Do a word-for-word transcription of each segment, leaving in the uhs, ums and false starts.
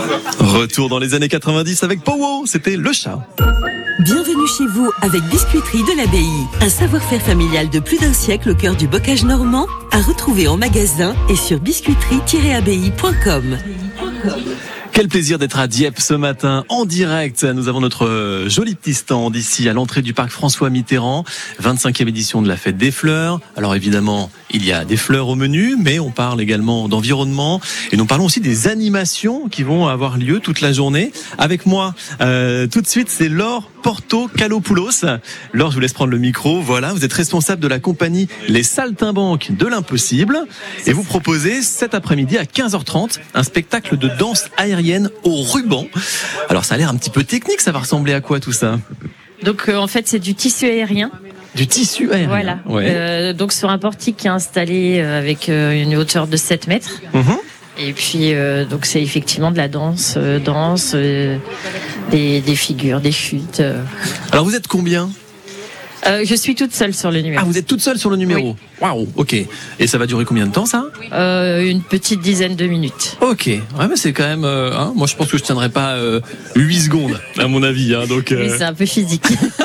Retour dans les années quatre-vingt-dix avec Powo, c'était le chat. Bienvenue chez vous avec Biscuiterie de l'Abbaye. Un savoir-faire familial de plus d'un siècle au cœur du bocage normand, à retrouver en magasin et sur biscuiterie tiret abbaye point com. Quel plaisir d'être à Dieppe ce matin en direct. Nous avons notre joli petit stand ici à l'entrée du parc François Mitterrand, vingt-cinquième édition de la fête des fleurs. Alors évidemment, il y a des fleurs au menu, mais on parle également d'environnement et nous parlons aussi des animations qui vont avoir lieu toute la journée. Avec moi, euh, tout de suite, c'est Laure Porto-Kalopoulos. Laure, je vous laisse prendre le micro. Voilà, vous êtes responsable de la compagnie Les Saltimbanques de l'Impossible et vous proposez cet après-midi à quinze heures trente un spectacle de danse aérienne au ruban. Alors ça a l'air un petit peu technique, ça va ressembler à quoi tout ça ? Donc euh, en fait c'est du tissu aérien. Du tissu aérien. Voilà. Ouais. Euh, donc sur un portique qui est installé euh, avec euh, une hauteur de sept mètres. Mmh. Et puis euh, donc c'est effectivement de la danse, euh, danse, euh, des, des figures, des chutes. Euh. Alors vous êtes combien ? Euh, je suis toute seule sur le numéro. Ah, vous êtes toute seule sur le numéro ? Waouh, wow, ok. Et ça va durer combien de temps, ça ? euh, Une petite dizaine de minutes. Ok. Ouais, mais c'est quand même. Euh, hein, moi, je pense que je tiendrai pas euh, huit secondes, à mon avis. Hein, donc. Euh... Oui, c'est un peu physique.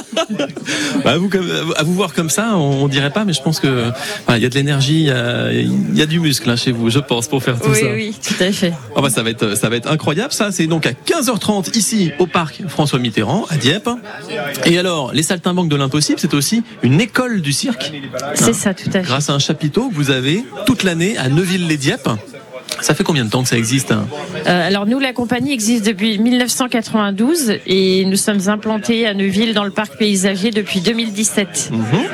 bah, à, vous, à vous voir comme ça, on, on dirait pas, mais je pense que il y a de l'énergie, il y a, y a du muscle hein, chez vous, je pense, pour faire tout oui, ça. Oui, oui, tout à fait. Oh, bah, ça va être, ça va être incroyable. Ça, c'est donc à quinze heures trente ici au parc François Mitterrand à Dieppe. Et alors, les Saltimbanques de l'Impossible, c'est aussi une école du cirque. C'est hein, ça, tout à fait. Grâce à un chapiteau que vous avez toute l'année à Neuville-les-Dieppe. Ça fait combien de temps que ça existe hein euh, Alors nous, la compagnie existe depuis mille neuf cent quatre-vingt-douze et nous sommes implantés à Neuville dans le parc paysager depuis deux mille dix-sept.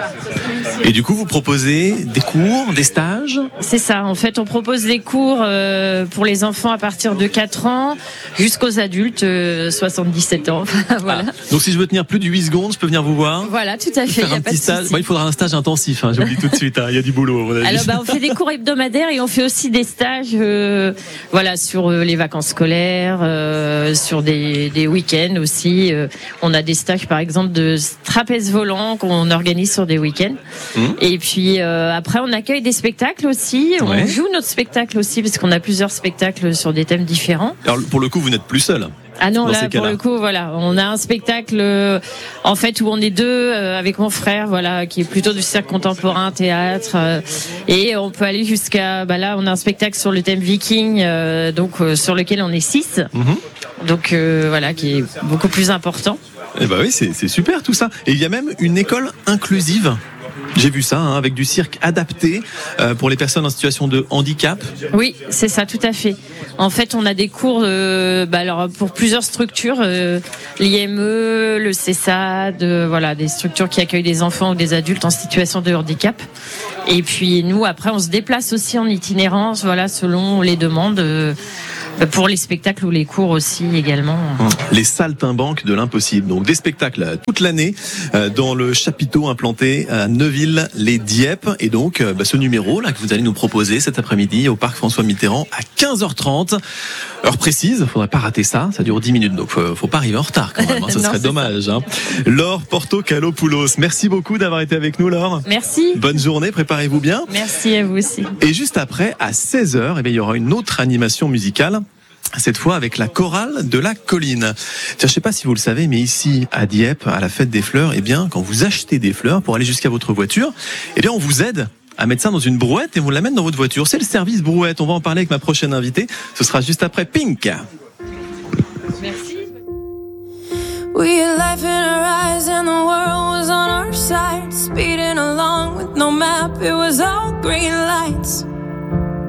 Mmh. Et du coup, vous proposez des cours, des stages ? C'est ça. En fait, on propose des cours euh, pour les enfants à partir de quatre ans jusqu'aux adultes, euh, soixante-dix-sept ans. Voilà. Ah, donc si je veux tenir plus de huit secondes, je peux venir vous voir ? Voilà, tout à fait. Faire y a un pas petit de stage. Bon, il faudra un stage intensif, hein, je vous le dis tout de suite. Il hein, y a du boulot, à mon avis. Alors, bah, on fait des cours hebdomadaires et on fait aussi des stages euh, voilà, sur euh, les vacances scolaires, euh, sur des, des week-ends aussi. Euh, on a des stages, par exemple, de trapèze volant qu'on organise sur des week-ends. Mmh. Et puis euh, après, on accueille des spectacles aussi. On ouais. joue notre spectacle aussi parce qu'on a plusieurs spectacles sur des thèmes différents. Alors pour le coup, vous n'êtes plus seul. Ah non, là, pour le coup, voilà, on a un spectacle, euh, en fait, où on est deux, euh, avec mon frère, voilà, qui est plutôt du cirque contemporain, théâtre, euh, et on peut aller jusqu'à, bah là, on a un spectacle sur le thème viking, euh, donc, euh, sur lequel on est six. Mm-hmm. Donc, euh, voilà, qui est beaucoup plus important. Eh ben oui, c'est, c'est super tout ça. Et il y a même une école inclusive. J'ai vu ça, hein, avec du cirque adapté euh, pour les personnes en situation de handicap. Oui, c'est ça, tout à fait. En fait, on a des cours euh, bah, alors, pour plusieurs structures, euh, l'I M E, le C E S A D, euh, voilà, des structures qui accueillent des enfants ou des adultes en situation de handicap. Et puis nous, après, on se déplace aussi en itinérance, voilà, selon les demandes. Euh, Pour les spectacles ou les cours aussi également. Les Saltimbanques de l'Impossible. Donc des spectacles toute l'année dans le chapiteau implanté à Neuville-les-Dieppe. Et donc bah, ce numéro là que vous allez nous proposer cet après-midi au parc François Mitterrand à quinze heures trente. Heure précise, faudrait pas rater ça. Ça dure dix minutes, donc faut, faut pas arriver en retard quand même. Hein, ça non, serait dommage. Hein. Laure Porto-Kalopoulos, merci beaucoup d'avoir été avec nous, Laure. Merci. Bonne journée, préparez-vous bien. Merci à vous aussi. Et juste après, à seize heures, eh bien, il y aura une autre animation musicale. Cette fois avec la chorale de la colline. Tiens, je sais pas si vous le savez, mais ici à Dieppe, à la fête des fleurs, eh bien, quand vous achetez des fleurs pour aller jusqu'à votre voiture, eh bien, on vous aide à mettre ça dans une brouette et vous l'amène dans votre voiture. C'est le service brouette. On va en parler avec ma prochaine invitée. Ce sera juste après Pink. Merci. We had life in our eyes and the world was on our side, speeding along with no map. It was all green lights.